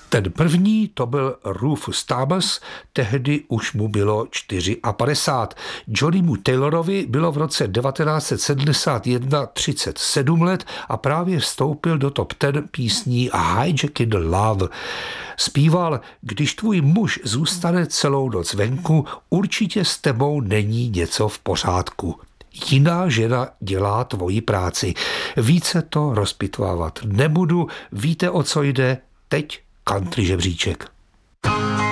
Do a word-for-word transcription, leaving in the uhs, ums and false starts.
Ten první to byl Rufus Thomas, tehdy už mu bylo padesát čtyři. Johnnymu Taylorovi bylo v roce devatenáct set sedmdesát jedna třicet sedm let a právě vstoupil do top deset písní Hijacking Love. Zpíval: když tvůj muž zůstane celou noc venku, určitě s tebou není něco v pořádku. Jiná žena dělá tvoji práci. Více to rozpitvávat nebudu, víte, o co jde, teď Country žebříček.